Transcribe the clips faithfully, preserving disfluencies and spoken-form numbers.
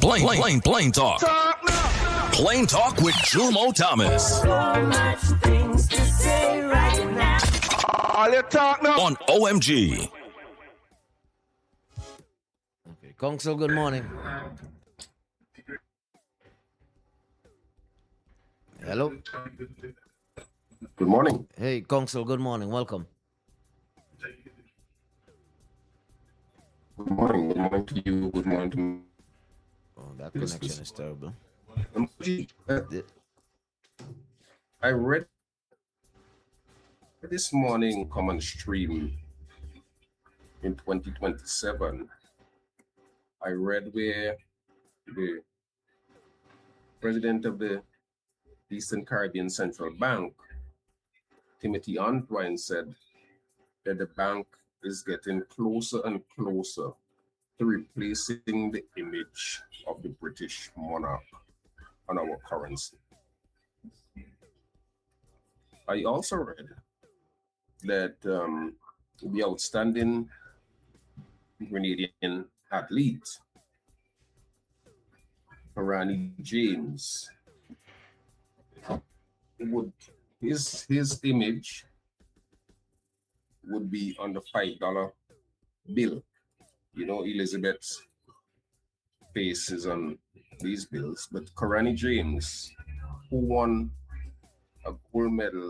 Plain, plain, plain talk. Plain talk with Jumo Thomas. So much things to say right now. All you talk now. On O M G. Okay, Council, good morning. Hello. Good morning. Hey, Council, good morning. Welcome. Good morning. Good morning to you. Good morning to me. Oh, that connection is terrible. Um, uh, I read this morning Common Stream in twenty twenty-seven. I read where the president of the Eastern Caribbean Central Bank, Timothy Antwine, said that the bank is getting closer and closer to replacing the image of the British monarch on our currency. I also read that um, the outstanding Grenadian athlete, Rani James, would his his image would be on the five dollar bill. You know, Elizabeth's face is on these bills, but Karani James, who won a gold medal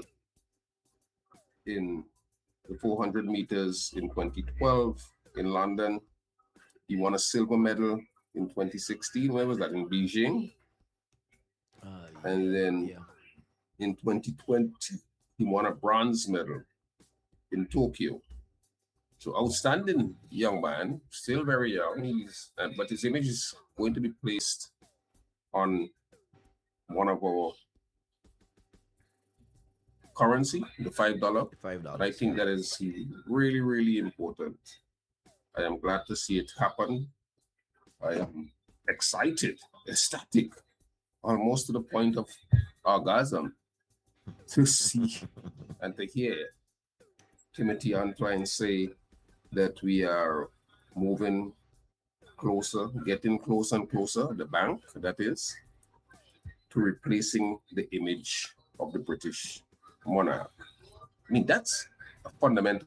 in the four hundred meters in twenty twelve in London, he won a silver medal in twenty sixteen. Where was that? In Beijing. Uh, And then yeah. in twenty twenty, he won a bronze medal in Tokyo. So outstanding young man, still very young. He's uh, but his image is going to be placed on one of our currency, the five dollar. Five And I dollars. think that is really, really important. I am glad to see it happen. I am excited, ecstatic, almost to the point of orgasm to see and to hear Timothy Antwine say that we are moving closer, getting closer and closer, the bank, that is, to replacing the image of the British monarch. I mean, that's a fundamental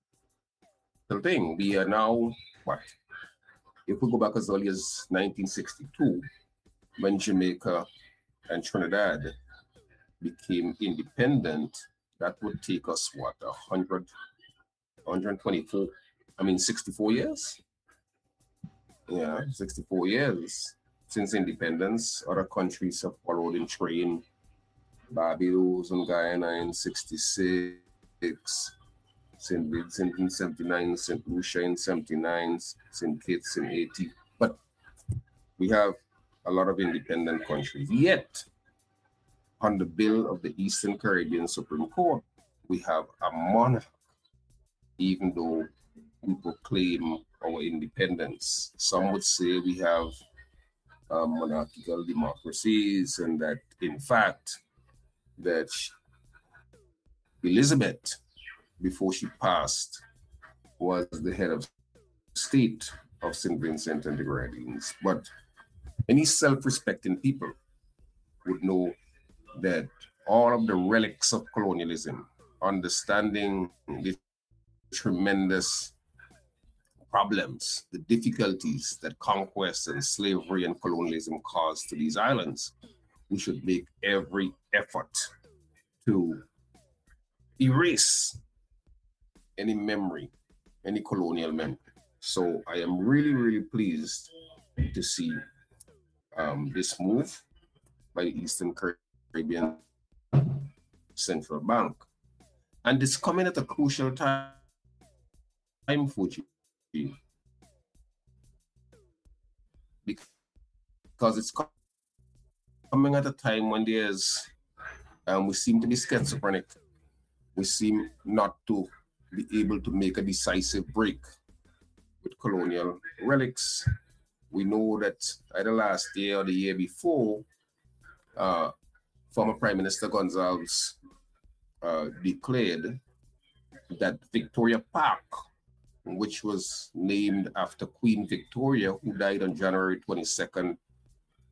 thing. We are now, what? If we go back as early as nineteen sixty-two, when Jamaica and Trinidad became independent, that would take us, what, one hundred, one hundred twenty-four, I mean, sixty-four years? Yeah, sixty-four years since independence. Other countries have followed in train. Barbados and Guyana in sixty-six, Saint Vincent in seventy-nine, Saint Lucia in seventy-nine, Saint Kitts in eighty. But we have a lot of independent countries. Yet, on the bill of the Eastern Caribbean Supreme Court, we have a monarch, even though we proclaim our independence. Some would say we have uh, monarchical democracies, and that, in fact, that Elizabeth, before she passed, was the head of state of Saint Vincent and the Grenadines. But any self-respecting people would know that all of the relics of colonialism, understanding the tremendous problems, the difficulties that conquest and slavery and colonialism caused to these islands, we should make every effort to erase any memory, any colonial memory. So I am really, really pleased to see um, this move by the Eastern Caribbean Central Bank. And it's coming at a crucial time for you, because it's coming at a time when there's, um, we seem to be schizophrenic. We seem not to be able to make a decisive break with colonial relics. We know that either last year or the year before, uh, former Prime Minister Gonzalez uh, declared that Victoria Park, which was named after Queen Victoria, who died on January twenty-second,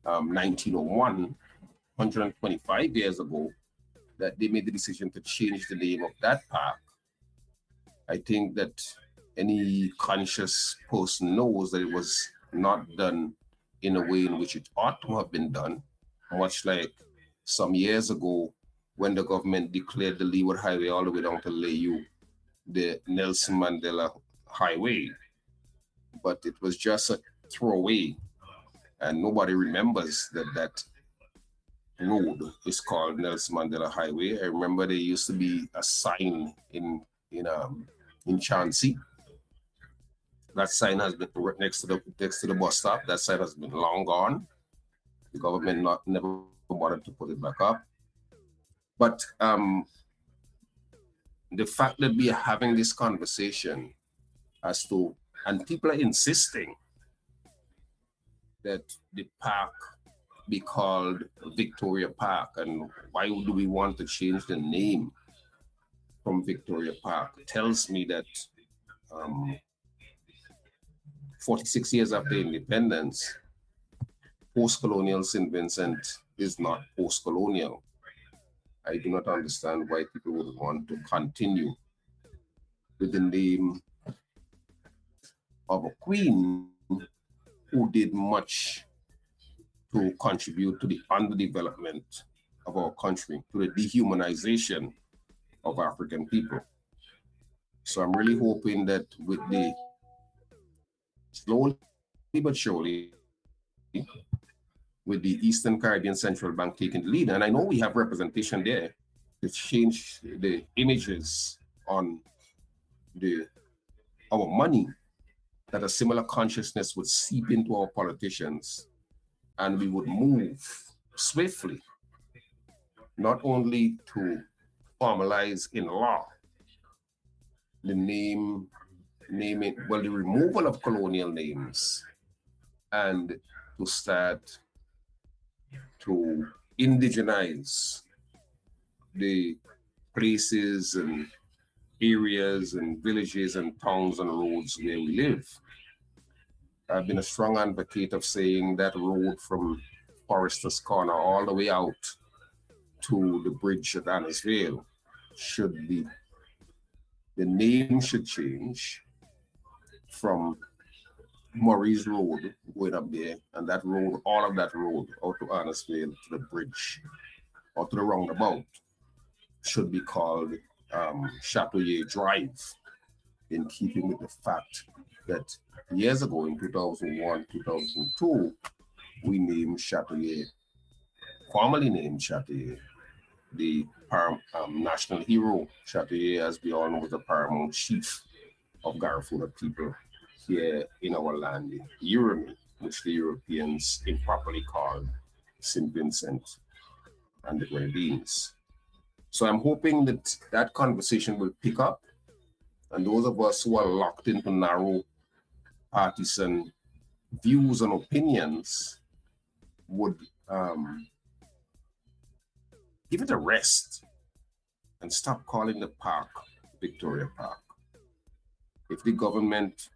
um, nineteen oh one, one hundred twenty-five years ago, that they made the decision to change the name of that park. I think that any conscious person knows that it was not done in a way in which it ought to have been done, much like some years ago when the government declared the Leeward Highway all the way down to Layou the Nelson Mandela Highway. But it was just a throwaway, and nobody remembers that that road is called Nelson Mandela Highway. I remember there used to be a sign in in um in Chauncey. That sign has been right next to the next to the bus stop. That sign has been long gone. The government not never wanted to put it back up. But um, the fact that we are having this conversation as to, and people are insisting that the park be called Victoria Park, and why do we want to change the name from Victoria Park, tells me that um, forty-six years after independence, post-colonial Saint Vincent is not post-colonial. I do not understand why people would want to continue with the name of a queen who did much to contribute to the underdevelopment of our country, to the dehumanization of African people. So I'm really hoping that with the slowly but surely, with the Eastern Caribbean Central Bank taking the lead, and I know we have representation there to change the images on the our money, that a similar consciousness would seep into our politicians, and we would move swiftly, not only to formalize in law the name, naming, well, the removal of colonial names, and to start to indigenize the places and areas and villages and towns and roads where we live. I've been a strong advocate of saying that road from Forester's Corner all the way out to the bridge at Annisvale should be, the name should change from Maurice Road going up there, and that road, all of that road out to Annisvale to the bridge or to the roundabout should be called um, Chatoyer Drive, in keeping with the fact that years ago in two thousand one, two thousand two, we named Chatoyer, formerly named Chatoyer, the Param, um, national hero. Chatoyer, as we all know, was the paramount chief of Garifuna people here in our land, in Urumi, which the Europeans improperly called Saint Vincent and the Grenadines. So I'm hoping that that conversation will pick up, and those of us who are locked into narrow partisan views and opinions would um, give it a rest and stop calling the park Victoria Park. If the government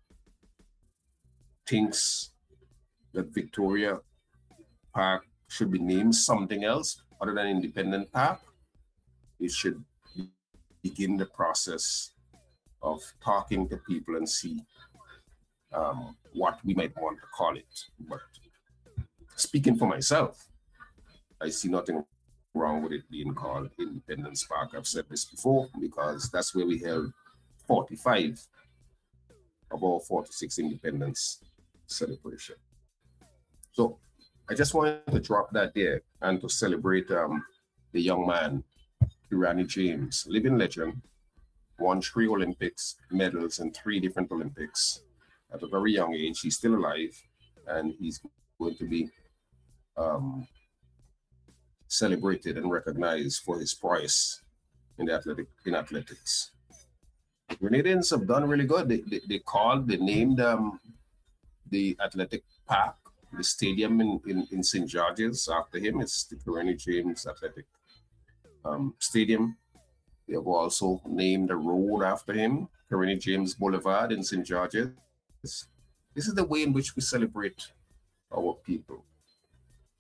thinks that Victoria Park should be named something else other than Independent Park, it should begin the process of talking to people and see um, what we might want to call it. But speaking for myself, I see nothing wrong with it being called Independence Park. I've said this before, because that's where we held forty-five of our forty-six independence celebration. So I just wanted to drop that there and to celebrate um, the young man, Kirani James, living legend, won three Olympics medals in three different Olympics at a very young age. He's still alive, and he's going to be um, celebrated and recognized for his prowess in the athletic in athletics. The Grenadians have done really good. They, they, they called, they named um, the athletic park, the stadium in, in, in Saint George's after him. It's the Kirani James Athletic um, Stadium. They have also named a road after him, Kirani James Boulevard in Saint George's. This is the way in which we celebrate our people.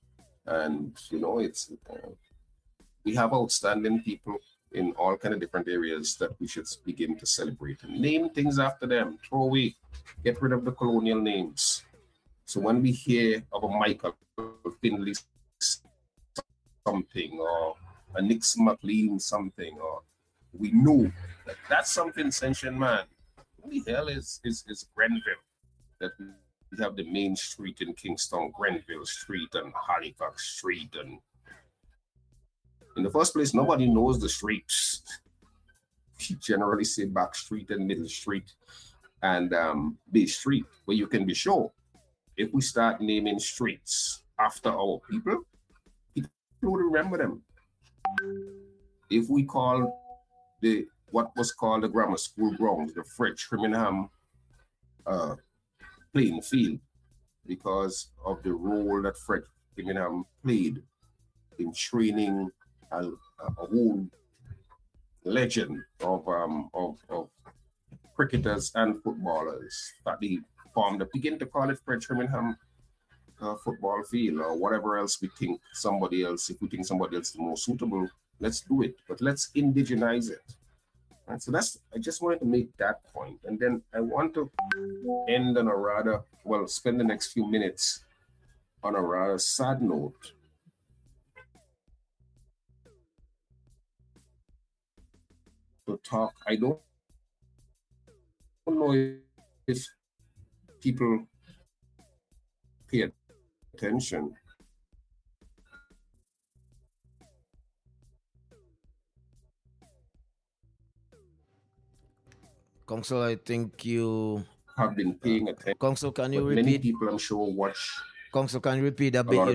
And, you know, it's uh, we have outstanding people in all kind of different areas that we should begin to celebrate and name things after them. Throw away, get rid of the colonial names. So when we hear of a Michael Finley something or a Nix McLean something, or we know that that's something sentient, man. What the hell is, is, is Grenville? That we have the main street in Kingston, Grenville Street and Halifax Street. And in the first place, nobody knows the streets. We generally say Back Street and Middle Street and um, Bay Street, where you can be sure if we start naming streets after our people, people will remember them. If we call the what was called the grammar school grounds, the Fred Trimmingham uh, playing field, because of the role that Fred Trimmingham played in training a, a whole legend of, um, of, of cricketers and footballers that they formed. Begin to call it Fred Trimmingham uh, football field or whatever else we think somebody else, if we think somebody else is more suitable, let's do it, but let's indigenize it. And so that's, I just wanted to make that point. And then I want to end on a rather, well, spend the next few minutes on a rather sad note. To talk, I don't, don't know if people pay attention. Council, I think you have been paying attention. Council, can you but repeat? Many people, I'm sure, watch. Council, can you repeat a bit?